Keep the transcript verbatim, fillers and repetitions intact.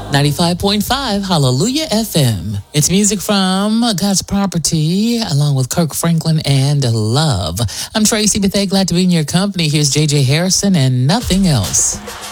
ninety-five point five Hallelujah F M. It's music from God's Property, along with Kirk Franklin and Love. I'm Tracy Bethea, glad to be in your company. Here's J J Harrison and Nothing Else.